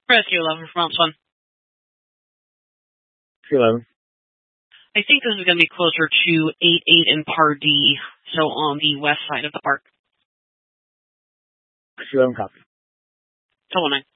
Rescue 11 from Mounts 1. 11. I think this is going to be closer to 8-8 and Pardee, so on the west side of the park. 11 copy. Total 9.